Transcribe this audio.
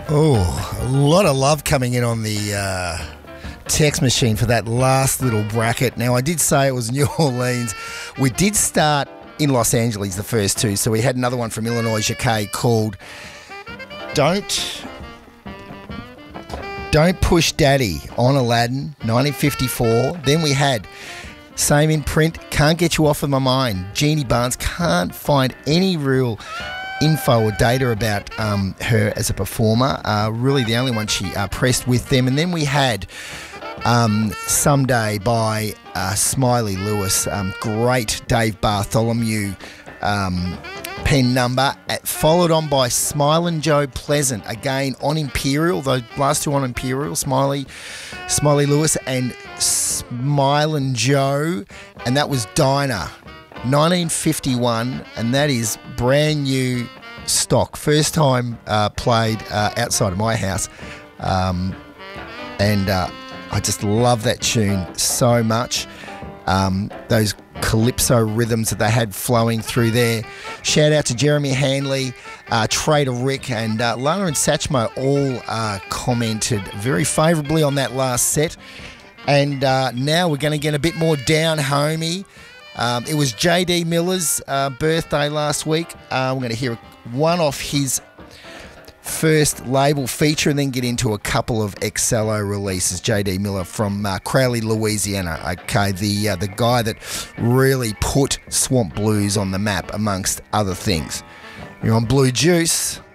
Oh, a lot of love coming in on the text machine for that last little bracket. Now, I did say it was New Orleans. We did start in Los Angeles, the first two, so we had another one from Illinois Jacquet called Don't Push Daddy on Aladdin, 1954. Then we had, same in print, Can't Get You Off of My Mind. Jeannie Barnes, can't find any real info or data about her as a performer. Really the only one she pressed with them. And then we had Someday by Smiley Lewis. Great Dave Bartholomew pen number, followed on by Smilin' Joe Pleasant, again on Imperial, those last two on Imperial, Smiley Lewis and Smilin' Joe, and that was Dinah, 1951, and that is brand new stock, first time played outside of my house, and I just love that tune so much. Those calypso rhythms that they had flowing through there. Shout out to Jeremy Hanley, Trader Rick, and Lana and Satchmo all commented very favourably on that last set. And now we're going to get a bit more down-homey. It was J.D. Miller's birthday last week. We're going to hear one off his first label feature and then get into a couple of Excello releases. J.D. Miller from Crowley, Louisiana. Okay, the guy that really put Swamp Blues on the map amongst other things. You're on Blue Juice.